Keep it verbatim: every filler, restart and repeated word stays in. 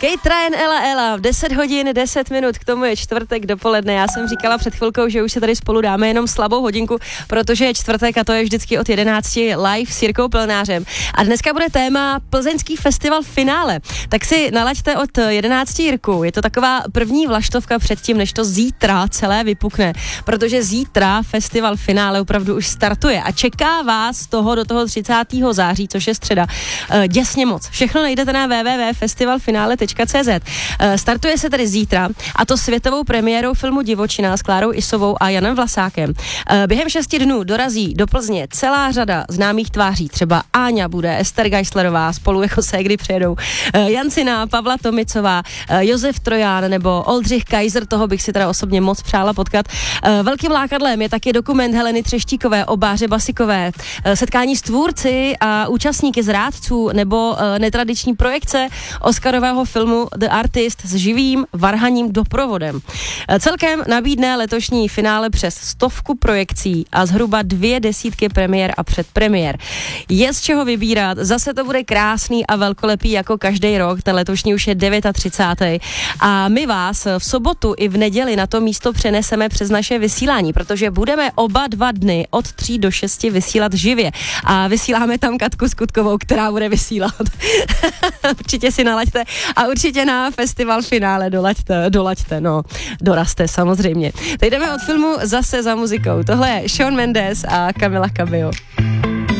Kate Ryan, Ella Ella, v deset hodin, deset minut, k tomu je čtvrtek dopoledne. Já jsem říkala před chvilkou, že už se tady spolu dáme jenom slabou hodinku, protože je čtvrtek a to je vždycky od jedenácti live s Jirkou Plnářem. A dneska bude téma Plzeňský festival finále. Tak si nalaďte od jedenácti, Jirku. Je to taková první vlaštovka předtím, než to zítra celé vypukne, protože zítra festival finále opravdu už startuje a čeká vás toho do toho třicátého září, což je středa. Děsně moc. Všechno najdete na w w w tečka festivalfinále tečka c z. Startuje se tedy zítra, a to světovou premiérou filmu Divočina s Klárou Isovou a Janem Vlasákem. Během šesti dnů dorazí do Plzně celá řada známých tváří, třeba Áňa bude, Ester Geislerová, spolu jako ségry přijedou, Jancina, Pavla Tomicová, Josef Trojan nebo Oldřich Kaiser, toho bych si teda osobně moc přála potkat. Velkým lákadlem je taky dokument Heleny Třeštíkové o Báře Basikové, setkání s tvůrci a účastníky z rádců nebo netradiční projekce Oscarového filmu The Artist s živým varhaním doprovodem. Celkem nabídne letošní finále přes stovku projekcí a zhruba dvě desítky premiér a předpremiér. Je z čeho vybírat, zase to bude krásný a velkolepý jako každý rok, ten letošní už je třicátý devátý a my vás v sobotu i v neděli na to místo přeneseme přes naše vysílání, protože budeme oba dva dny od tří do šesti vysílat živě a vysíláme tam Katku Skutkovou, která bude vysílat. Určitě si nalaďte a určitě na festival finále dolaďte, dolaďte, no, dorazte samozřejmě. Teď jdeme od filmu zase za muzikou. Tohle je Shawn Mendes a Camila Cabello.